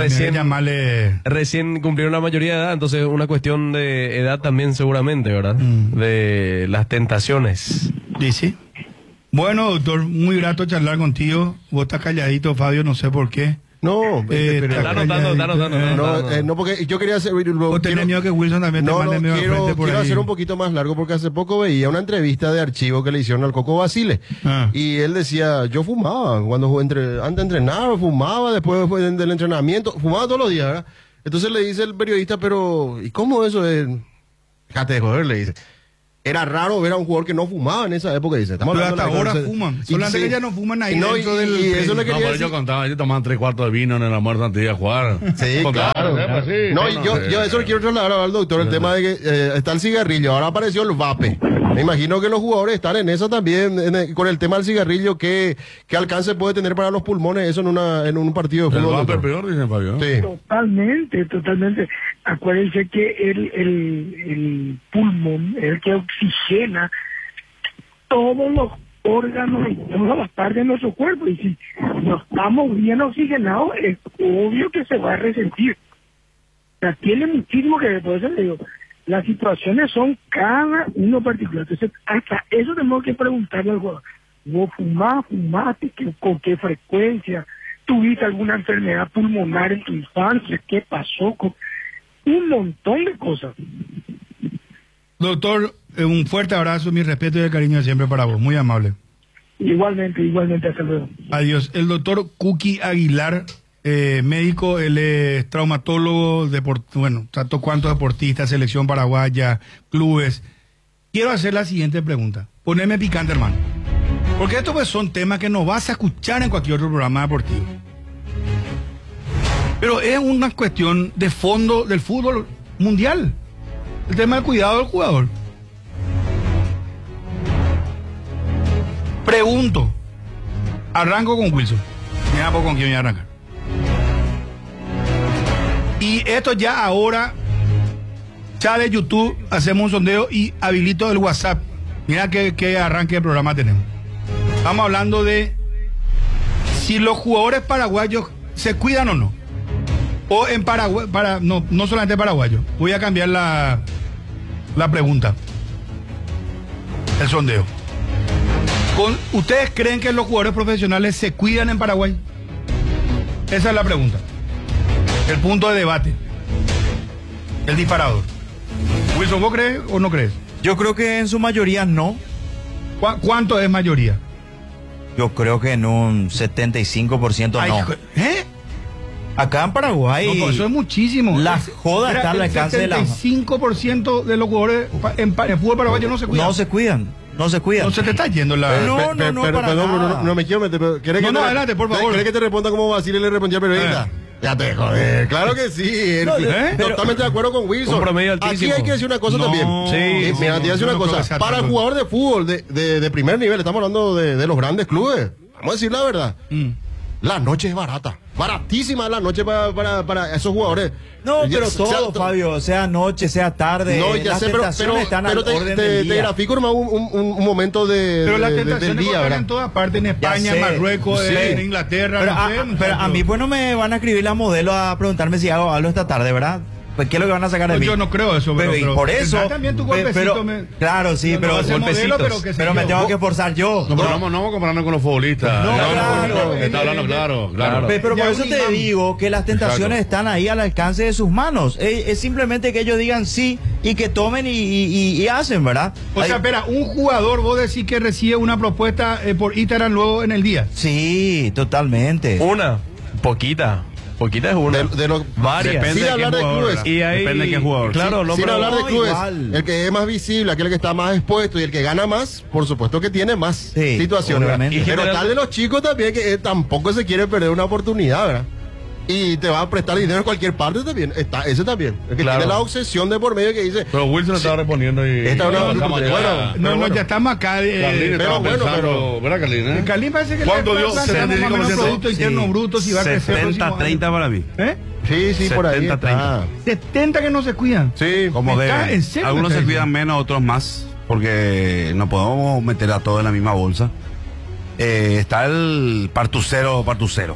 Recién cumplieron la mayoría de edad, entonces una cuestión de edad también seguramente, ¿verdad? De las tentaciones. Sí. Bueno, doctor, muy grato charlar contigo. Vos estás calladito, Fabio, no sé por qué. No, está anotando. No, porque yo quería hacer... ¿Vos tenés miedo que Wilson también te mande medio al frente por quiero ahí? hacer un poquito más largo porque hace poco veía una entrevista de archivo que le hicieron al Coco Basile. Y él decía, yo fumaba cuando antes de entrenar, fumaba después del entrenamiento, fumaba todos los días, ¿verdad? Entonces le dice el periodista, pero ¿y cómo eso es? Fíjate de joder, le dice. Era raro ver a un jugador que no fumaba en esa época, dice. Pero hasta ahora fuman. Solamente que ya no fuman ahí dentro del... Y eso le quería decir. Yo contaba, yo tomaba 3/4 de vino en el almuerzo antes de ir a jugar. Sí, claro. No, y yo eso le quiero trasladar al doctor, el tema de que está el cigarrillo, ahora apareció el vape. Me imagino que los jugadores están en eso también, con el tema del cigarrillo, ¿qué alcance puede tener para los pulmones eso en un partido de fútbol? El vape peor, dicen Fabio. Sí. Totalmente. Acuérdense que el pulmón es el que oxigena todos los órganos y todas las partes de nuestro cuerpo. Y si no estamos bien oxigenados, es obvio que se va a resentir. O sea, tiene muchísimo que ver. Por eso le digo, las situaciones son cada uno particular. Entonces, hasta eso tenemos que preguntarle al jugador. ¿Vos fumaste? ¿Con qué frecuencia? ¿Tuviste alguna enfermedad pulmonar en tu infancia? ¿Qué pasó? Un montón de cosas. Doctor, un fuerte abrazo, mi respeto y el cariño siempre para vos. Muy amable. Igualmente, hasta luego. Adiós. El doctor Kuki Aguilar, médico, él es traumatólogo, trató cuantos deportistas, selección paraguaya, clubes. Quiero hacer la siguiente pregunta. Poneme picante, hermano. Porque estos pues son temas que no vas a escuchar en cualquier otro programa deportivo. Pero es una cuestión de fondo del fútbol mundial. El tema del cuidado del jugador. Pregunto. Arranco con Wilson. Mira con quién voy a arrancar. Y esto ya ahora, ya de YouTube, hacemos un sondeo y habilito el WhatsApp. Mira qué arranque de programa tenemos. Estamos hablando de si los jugadores paraguayos se cuidan o no. O en Paraguay, no solamente paraguayos. Voy a cambiar la pregunta. El sondeo. ¿Ustedes creen que los jugadores profesionales se cuidan en Paraguay? Esa es la pregunta. El punto de debate. El disparador. Wilson, ¿vos crees o no crees? Yo creo que en su mayoría no. ¿Cuánto es mayoría? Yo creo que en un 75% Ay, no. ¿Eh? Acá en Paraguay. No, eso es muchísimo. La joda está al alcance de la. El 75% de los jugadores en fútbol paraguayo no se cuidan. No se cuidan. No se te está yendo la. No me quiero meter. Adelante, por favor. ¿Querés que te responda como Basile le respondía al periodista? Ya te joder. Claro que sí. Totalmente de acuerdo con Wilson. Un promedio altísimo. Aquí hay que decir una cosa también. Sí. Mira, te voy a decir una cosa. Para el jugador de fútbol de primer nivel, estamos hablando de los grandes clubes. Vamos a decir la verdad. La noche es barata. Baratísima la noche para esos jugadores. No, pero todo, Fabio, sea noche, sea tarde. No, ya sé, pero te grafico nomás un momento pero las del tentaciones día, ¿verdad? en todas partes, en España, en Marruecos, en Inglaterra. Pero a mí pues no me van a escribir la modelo a preguntarme si hago algo esta tarde, ¿verdad? Pues, ¿qué es lo que van a sacar de mí? Yo no creo eso, pero por eso. También tu golpecito claro, sí, pero me tengo que esforzar yo. No, pero no vamos a compararnos con los futbolistas. Claro. Está hablando claro. Pero por eso te digo que las tentaciones están ahí al alcance de sus manos. Es simplemente que ellos digan sí y que tomen y hacen, ¿verdad? O sea, espera, un jugador, vos decís que recibe una propuesta por Instagram luego en el día. Sí, totalmente. Una, poquita. Poquita es una. De los, Varias. Depende sin de hablar qué de jugador, clubes. ¿verdad? Y ahí- Depende de qué jugador. Claro, no, Sin pero hablar de no, clubes, igual. el que es más visible, aquel que está más expuesto y el que gana más, por supuesto que tiene más Sí, situaciones. ¿verdad? obviamente. Pero tal de los chicos también que tampoco se quiere perder una oportunidad, ¿verdad? Y te va a prestar dinero en cualquier parte también. Está ese también. El que Claro. tiene la obsesión de por medio que dice. Pero Wilson estaba respondiendo y... Esta es una- avanzamos allá. bueno, No, no, ya estamos acá. Carlín estaba bueno, pensando, ¿verdad, Carlín? Carlín parece que ¿Cuánto le dio? está planteando más o menos 75%. Producto Interno Sí. Bruto si va a crecer. el próximo 70-30 año. para mí. ¿Eh? Sí, por ahí. 70-30. 70 que no se cuidan. Sí, Como ¿Me está- deben. en serio Algunos me se está cuidan menos, otros más, porque no podemos meter a todos en la misma bolsa. Está el partucero.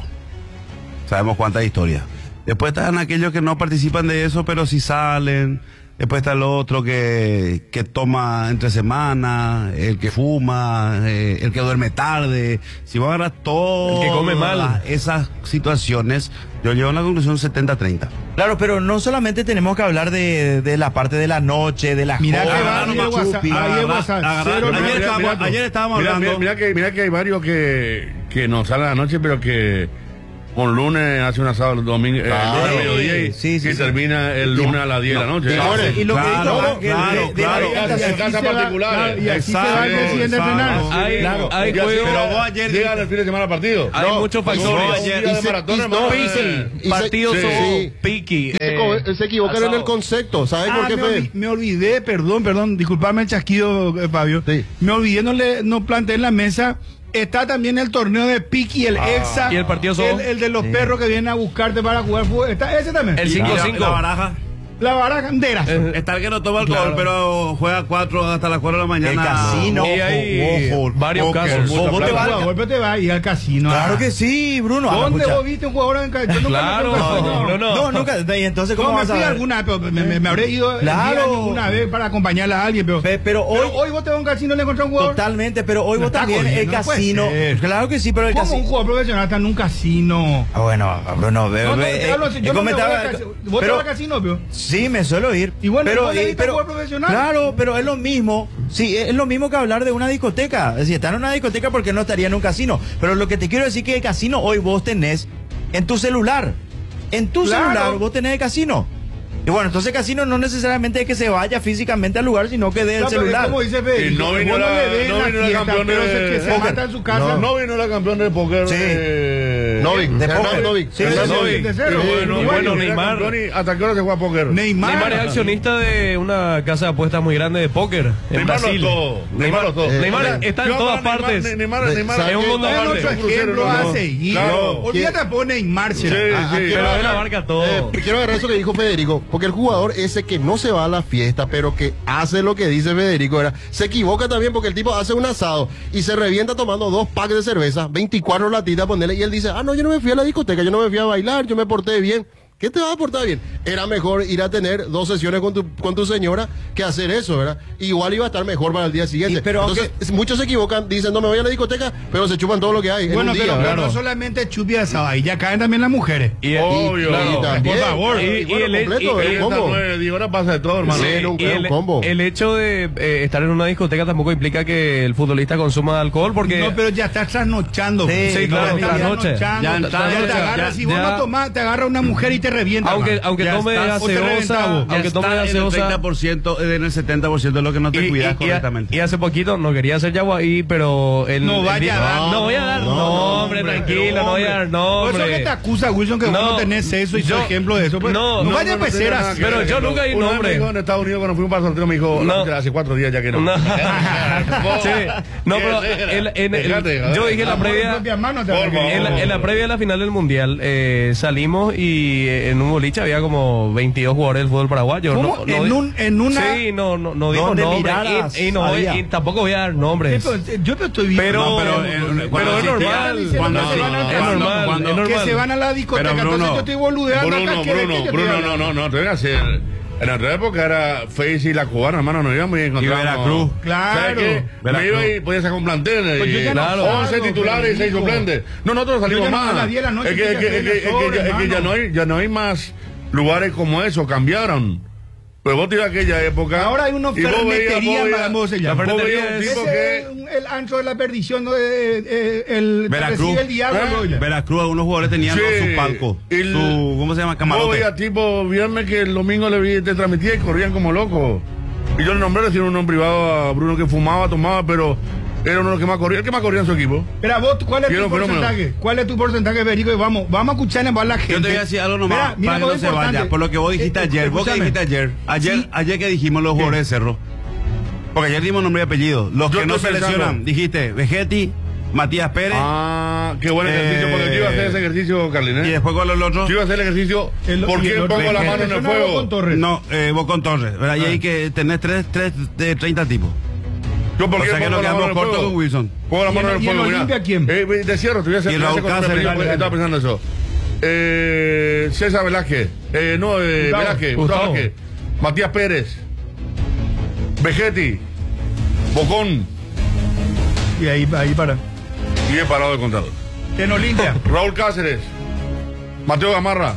Sabemos cuántas historias. Después están aquellos que no participan de eso, pero sí salen. Después está el otro que toma entre semanas, el que fuma, el que duerme tarde. Si vos agarras todo El que come mal. esas situaciones, yo llego a una conclusión 70-30. Claro, pero no solamente tenemos que hablar de la parte de la noche, de las Mira que jodas, va de ahí los el WhatsApp. chupis. Ahí el WhatsApp. Cero, Ayer estábamos hablando. Mira que hay varios que no salen a la noche, pero que un lunes hace un asado el domingo Claro. al mediodía y Sí, sí, que sí. termina el lunes a las 10 de la noche. Y bueno, Y lo que Claro, dijo Ángel claro, de la claro. alimentación. En casa particular. Y así se va el presidente a entrenar. Hay, Claro. hay Y así juegos- llega- Pero vos ayer- llegan el fin de semana al partido. hay muchos vos factores. ayer- Un día de y se- maratón, y hermano, no, eh. Partidos sí, son sí. piqui. Se equivocan en asado. el concepto. ¿Sabes por qué, Fede? Me olvidé, perdón, disculpame el chasquido, Fabio. Sí. Me olvidé, no planteé en la mesa. Está también el torneo de Piqui, el Exa. Y el partido solo. El de los perros que vienen a buscarte para jugar fútbol. Está ese también. El Y 5-5. la baraja. La baraja de Está el que no toma alcohol, pero juega 4 hasta las 4 de la mañana. El casino, Y hay varios casos. Vos te vas, pero te vas a ir al casino. Claro que sí, Bruno. Ah, ¿Dónde escucha. vos viste un jugador en casino? Yo nunca Claro, me fui al casino. Bruno. No, nunca. Y entonces, ¿cómo No, me vas a fui ver? alguna, pero me habré ido Claro. una vez para acompañarla a alguien. Pero hoy vos te vas a un casino y le encontrás un jugador. Totalmente, pero hoy Me vos está también, el jodiendo, no puede casino. ser. Claro que sí, pero el ¿Cómo un casino. jugador profesional está en un casino? Ah, bueno, Bruno, No, te hablo así, yo no me voy al casino. ¿Vos te vas al casino, pero? Sí, me suelo ir. Y bueno, pero, ¿vos le diste a jugar profesional? Claro, pero es lo mismo. Sí, es lo mismo que hablar de una discoteca. Si está en una discoteca, ¿por qué no estaría en un casino? Pero lo que te quiero decir es que el casino hoy vos tenés en tu celular. En tu Claro. celular vos tenés el casino. Y bueno, entonces el casino no necesariamente es que se vaya físicamente al lugar, sino que dé el No, pero es celular. como dice Federico, Y no vino vos la- le ves no la vino la fiesta, campeón pero de- es que se póker. mata en su casa. No vino la campeón de póker. Sí. Novik, De Hernán póker. Novik. Sí, Hernán sí, sí, Novik. de cero. Sí, Bueno, bueno, mira, Neymar. campeón y ¿hasta qué hora se juega póker? Neymar es accionista de una casa de apuestas muy grande de póker en Neymar Brasil. lo todo. Neymar lo todo. Neymar está en Yo, todas Neymar, partes. Neymar ¿sabes es un qué? mundo Es aparte. otro ejemplo a seguir. Claro. Olvídate de poner Neymar. Sí, Ah, sí. Pero él abarca todo. Quiero agarrar eso que dijo Federico, porque el jugador ese que no se va a la fiesta, pero que hace lo que dice Federico, era, se equivoca también porque el tipo hace un asado y se revienta tomando 2 packs de cerveza, 24 latitas, ponerle, y él dice, no, yo no me fui a la discoteca, yo no me fui a bailar, yo me porté bien. ¿Qué te va a portar bien? Era mejor ir a tener 2 sesiones con tu señora que hacer eso, ¿verdad? Igual iba a estar mejor para el día siguiente. Pero entonces, muchos se equivocan, dicen, no me voy a la discoteca, pero se chupan todo lo que hay. en Bueno, un día, pero ¿verdad? no solamente chupi de asado, ahí ya caen también las mujeres. Obvio. Y también, Por favor. y bueno, y el- completo, y- el Esta combo. 9 horas pasa de todo, hermano. Sí, era un Y combo. el hecho de estar en una discoteca tampoco implica que el futbolista consuma alcohol porque No, pero ya estás trasnochando. Sí, claro, ya trasnoche. trasnochando. Ya Ya trasnoche, te agarras, ya- si vos ya- no tomás, te agarra una mujer y te revienta. aunque Ya tome estás, o te gaseosa, reventamos. aunque tome en el gaseosa 30%, en el 70% de lo que no te cuidas correctamente. y hace poquito no quería hacer yaguaí, pero él No vaya a dar. no voy a dar nombre, tranquilo, no voy a dar Por eso nombre. que te acusa, Wilson, que vos no tenés eso y yo- soy ejemplo de eso. Pues, no, no no, vaya a empezar nada así. que pero ver, yo ejemplo. nunca di Una vez nombre. me dijo en Estados Unidos cuando fuimos para el sorteo, me dijo, No. hace 4 días ya que no. No, sí, no, pero yo dije en la previa, Propia mano te Por agarra. favor. en la previa de la final del mundial salimos y en un boliche había como 22 jugadores del fútbol paraguayo. ¿Cómo? En una. Sí, no dijo Donde nombre miraras, y no había. y tampoco voy a dar nombres. Yo te estoy viendo. Pero, No, pero, pero es existía- normal. cuando que se van al es casino, normal, es normal. Que se van a la discoteca. Pero, Bruno, Entonces yo estoy boludeando acá. ¿qué de qué yo estoy Bruno, hablando? no, te voy a hacer. En nuestra época era Face y la cubana, hermano, nos íbamos y encontramos. Veracruz. Claro. ¿Sabes qué? Veracruz. Me iba y podía sacar un plantel. Pues yo y ya no claro. salgo, 11 titulares y 6 Federico. suplentes. No, nosotros salimos Yo ya no más. a las 10 de la noche Es que estoy haciendo ya sol, no hay, hermano. ya no hay más lugares como eso, cambiaron. Pero vos te ibas a aquella época. Ahora hay unos y vos veías- ferreterías, vos se llama. vos veías un tipo Ese que. es el ancho de la perdición, ¿no? El Veracruz. recibe el diablo. ¿no? Veracruz, algunos jugadores tenían Sí. su palco, El- su, ¿cómo se llama? Vos Camarote. veías tipo viernes que el domingo te transmitía y corrían como locos. Y yo le nombré, le hicieron un nombre privado a Bruno que fumaba, tomaba, pero era uno de los que más corría, el que más corría en su equipo. Espera, vos, ¿cuál es Quiero tu un fenómeno. porcentaje? ¿Cuál es tu porcentaje, Verico? Y vamos a escuchar en voz a la gente. Yo te voy a decir algo nomás Mira para que lo no se importante. vaya. Por lo que vos dijiste ayer. ¿Vos qué Escúchame. dijiste ayer? Sí. Ayer que dijimos los jugadores de Cerro. Porque ayer dimos nombre y apellido. Los Yo que no estoy seleccionan, pensando. dijiste Vegetti, Matías Pérez. Ah, qué buen ejercicio, porque yo iba a hacer ese ejercicio, Carlin, Y después con los otros. Yo iba a hacer el ejercicio, ¿por y qué el otro- pongo la mano en el Con fuego? Torres. No, vos con Torres. ¿Verdad? Y ahí que tenés tres de 30 tipos. Yo por O qué sea que pongo nos la mano quedamos en el cortos fuego? con Wilson. Pongo la ¿Y mano en- en el y en fuego, Olimpia mira. quién? De cierro, te voy a hacer Y te voy a hacer Raúl contra Cáceres. Pelín, estaba pensando eso. César Velázquez, Velázquez, Gustavo Velázquez, Matías Pérez, Vegetti, Bocón, Y ahí para. y he parado de contar. En Olimpia. Raúl Cáceres, Mateo Gamarra,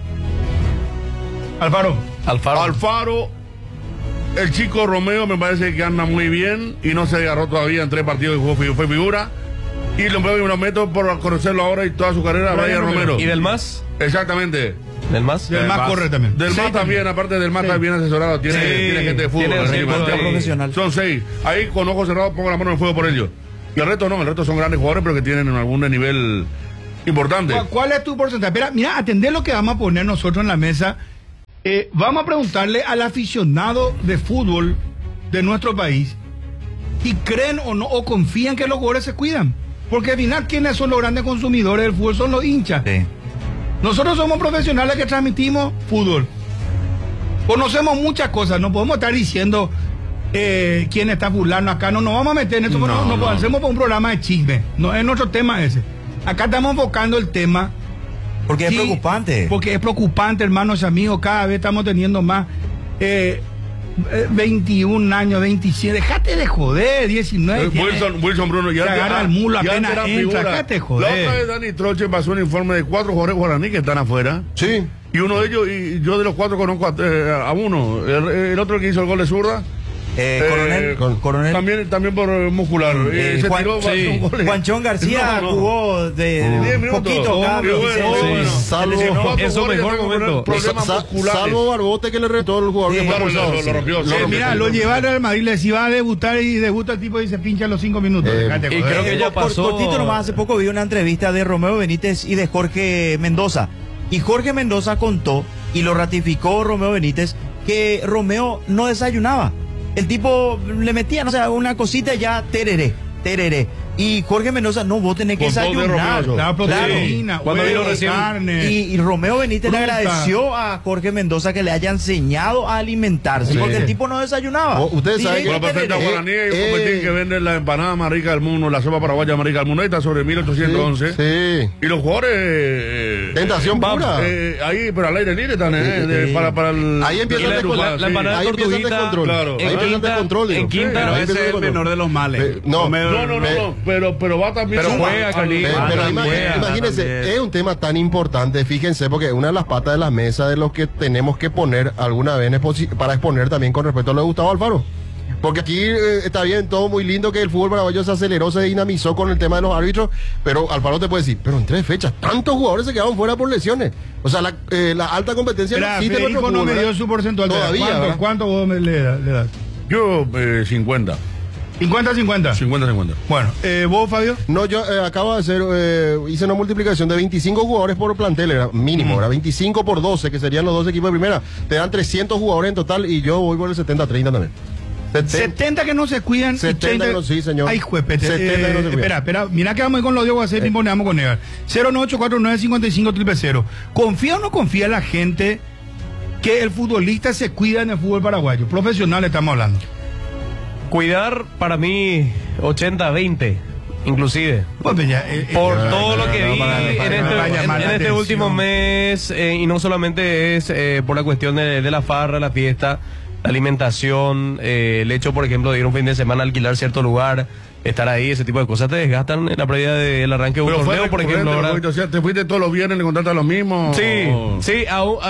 Alfaro. Alfaro, el chico Romeo me parece que anda muy bien y no se agarró todavía en 3 partidos que fue figura. Y lo meto por conocerlo ahora y toda su carrera, Brian Romero. ¿Y del más? Exactamente. ¿Del más? Del más corre también. Del MAS también, aparte del MAS está bien asesorado, tiene gente de fútbol. tiene encima. gente profesional. Son 6. Ahí con ojos cerrados pongo la mano en el fuego por ellos. Y el resto no, el resto son grandes jugadores, pero que tienen algún nivel importante. ¿Cuál es tu porcentaje? Espera, mira, atendé lo que vamos a poner nosotros en la mesa. Vamos a preguntarle al aficionado de fútbol de nuestro país si creen o no, o confían que los jugadores se cuidan. Porque al final, ¿quiénes son los grandes consumidores del fútbol? Son los hinchas. Sí. Nosotros somos profesionales que transmitimos fútbol. Conocemos muchas cosas, no podemos estar diciendo quién está fulano acá, no nos vamos a meter en eso, no hacemos un programa de chisme, no es nuestro tema ese. Acá estamos enfocando el tema. Porque Sí, es preocupante. Porque es preocupante, hermanos y amigos, cada vez estamos teniendo más 21 años, 27, dejate de joder, 19. Wilson Bruno Se agarra el mulo apenas era entra, figura. déjate joder. La otra vez Dani Troche pasó un informe de 4 jugadores guaraní que están afuera. Sí. Y uno de ellos, y yo de los 4 conozco a uno. El otro que hizo el gol de zurda. Coronel. También por muscular. Se Juan- tiró sí. goles. Juanchón García No. jugó de 10 minutos. poquito, cambio. Qué bueno, sí, bueno. Salvo- Se lesionó. en su Cuatro mejor jugadores que momento. tienen problemas musculares. Salvo Barbote que le retó el jugador Sí, que fue claro, expulsado. lo rompió. Lo rompió. Mira, lo llevaron al Madrid, le decía, va a debutar y debuta el tipo y se pincha a los 5 minutos. Dejate y joder. creo que ya pasó. Cortito nomás, hace poco vi una entrevista de Romeo Benítez y de Jorge Mendoza. Y Jorge Mendoza contó, y lo ratificó Romeo Benítez, que Romeo no desayunaba. El tipo le metía, no sé, una cosita y ya tereré. Y Jorge Mendoza, no, vos tenés que Con todo de desayunar. Romeo. La proteína, Cuando huevo, vino recién- carne. Y Romeo Benítez le fruta. agradeció a Jorge Mendoza que le haya enseñado a alimentarse, Sí. porque el tipo no desayunaba. Ustedes saben Directo Con la perfecta tereré. guaraní hay un copetín que vende la empanada más rica del mundo, la sopa paraguaya más rica del mundo. Ahí está sobre 1811. Sí. Y los jugadores. Tentación pura. Ahí, pero al aire libre están, para el. Ahí empieza Y el la descontrol. empanada Ahí empieza el tortuguita, descontrol. claro. Ahí empieza el descontrol. digo. en quinta, Pero Ahí ese empieza es el descontrol. menor de los males. No, pero va también. Pero juega, al- Carlito. Pero Ah, juega imagínense, también. es un tema tan importante, fíjense, porque una de las patas de la mesa de los que tenemos que poner alguna vez para exponer también con respecto a lo de Gustavo Alfaro. Porque aquí está bien, todo muy lindo que el fútbol paraguayo se aceleró, se dinamizó con el tema de los árbitros, pero Alfaro te puede decir, pero en 3 fechas, tantos jugadores se quedaron fuera por lesiones. O sea, la alta competencia Espera, no existe en Federico nuestro no me fútbol, dio su porcentual. Todavía, ¿verdad? ¿Cuánto vos le das? Yo, 50. 50-50. 50-50. Bueno, ¿vos, Fabio? No, yo acabo de hacer, hice una multiplicación de 25 jugadores por plantel, era mínimo, era 25 por 12, que serían los 2 equipos de primera. Te dan 300 jugadores en total y yo voy por el 70-30 también. 70 que no se cuidan. 70 que no, sí, señor. Ay, juepete. 70 que no se cuidan. Espera, mira que vamos a ir con los Diego a hacer pimponeamos con Negar. 098495500. ¿Confía o no confía la gente que el futbolista se cuida en el fútbol paraguayo? Profesional estamos hablando. Cuidar para mí 80-20, inclusive. Pues, ya, Por todo lo que vi para llamar la en este atención. último mes, y no solamente es por la cuestión de la farra, la fiesta, la alimentación, el hecho, por ejemplo, de ir un fin de semana a alquilar cierto lugar, estar ahí, ese tipo de cosas te desgastan en la previa del arranque de un torneo, por ejemplo. Ahora... O sea, ¿te fuiste todos los viernes y le contaste a los mismos? Sí, sí,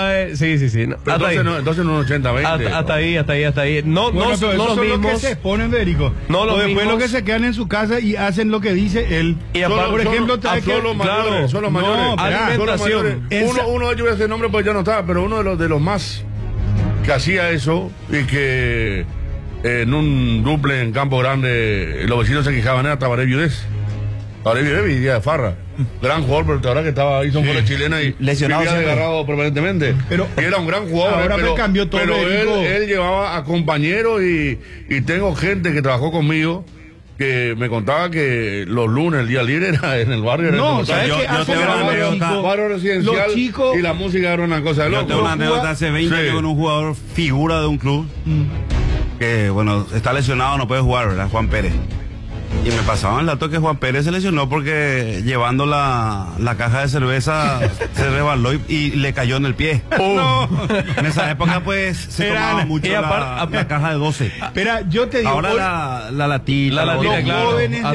sí. No, pero entonces no 80-20. Hasta ahí. No, bueno, no pero los son mismos. los que se exponen, Federico. No los después mismos. los que se quedan en su casa y hacen lo que dice él. Y aparte, por ejemplo, trae que... Mayores, son los mayores. Alimentación. Uno de ellos, ese nombre pues ya no estaba, pero uno de los más que hacía eso y que en un duple en Campo Grande los vecinos se quejaban, era Tabaré Viudez. Tabaré Viudez vivía de farra. Gran jugador, pero ahora que estaba, hizo un gol chilena y lesionado vivía siempre. desgarrado permanentemente. Y era un gran jugador. Ahora pero cambió todo. Pero él llevaba a compañeros y tengo gente que trabajó conmigo que me contaba que los lunes, el día libre era en el barrio. No, ¿sabes qué? yo tengo una anécdota. Barrio residencial Los chicos... y la música era una cosa de loco. Yo tengo una anécdota hace 20 años con un jugador figura de un club que, bueno, está lesionado, no puede jugar, ¿verdad? Juan Pérez. Y me pasaban el dato que Juan Pérez se lesionó porque llevando la caja de cerveza se resbaló y le cayó en el pie. No. En esa época pues se tomaba mucho la caja de 12. Espera, yo te digo... Ahora hoy, la latita, la latita, claro.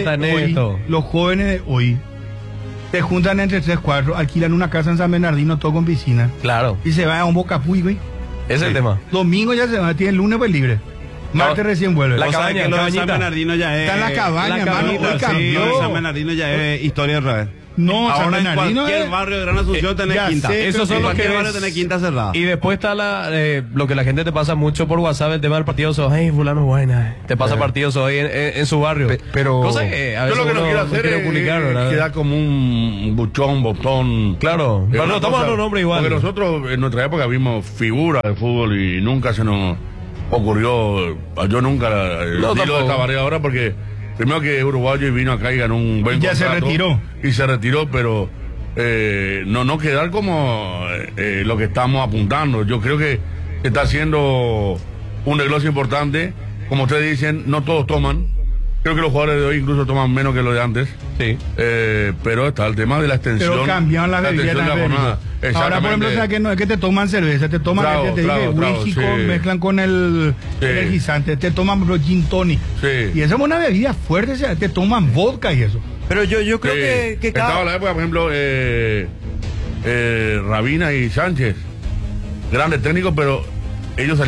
Los jóvenes de hoy se juntan entre 3, 4, alquilan una casa en San Bernardino, todo con piscina. Claro. Y se va a un Bocapuy, güey. Ese es el tema. Domingo ya se va, tiene el lunes pues libre. Martes recién vuelve. La O sea, cabaña, que lo de cabañita. San Bernardino ya es... Está en la cabaña, la hermano. cabañita, Hoy sí, cambió. Lo de San Bernardino ya es historia otra vez. No, San Ahora en Bernardino cualquier es... barrio de Gran Asunción tenés ya quinta. sé, Esos son En los que cualquier ves. barrio tenés quinta cerrada. Y después está lo que la gente te pasa mucho por WhatsApp, el tema del partido soy, hey, fulano buena, te pasa partidos hoy en su barrio. Pero cosa que a Yo veces lo que no uno quiero hacer quiere publicar, es ¿verdad? quedar como un buchón, botón. Claro, pero no estamos dando un nombre igual. Porque nosotros en nuestra época vimos figuras de fútbol y nunca se nos ocurrió, yo nunca No, di lo de tampoco. Tabaré ahora porque primero que es uruguayo y vino acá y ganó un buen Y ya se contrato. retiró. Y se retiró, pero no quedar como lo que estamos apuntando. Yo creo que está haciendo un negocio importante. Como ustedes dicen, no todos toman. Creo que los jugadores de hoy incluso toman menos que los de antes. Sí. Pero está el tema de la extensión. Pero cambiaron las bebidas. extensión de la jornada. Ahora, por ejemplo, o sea, que no es que te toman cerveza, te toman, Trago, te trago, dije, whisky, sí. mezclan con el energizante, te toman bro, gin tonic. Sí. Y esa es una bebida fuerte, o sea, te toman vodka y eso. Pero yo creo que Estaba en la época, por ejemplo, Rabina y Sánchez. Grandes técnicos, pero ellos